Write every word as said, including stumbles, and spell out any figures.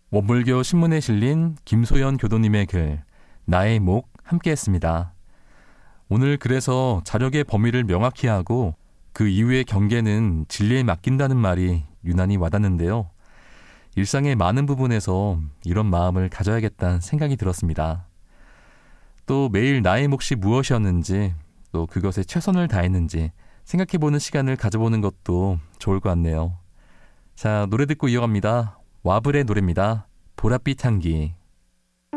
원불교 신문에 실린 김소연 교도님의 글 나의 목 함께했습니다. 오늘 그래서 자력의 범위를 명확히 하고 그 이후의 경계는 진리에 맡긴다는 말이 유난히 와닿는데요. 일상의 많은 부분에서 이런 마음을 가져야겠다는 생각이 들었습니다. 또 매일 나의 몫이 무엇이었는지 또 그것에 최선을 다했는지 생각해보는 시간을 가져보는 것도 좋을 것 같네요. 자, 노래 듣고 이어갑니다. 와블의 노래입니다. 보랏빛 향기.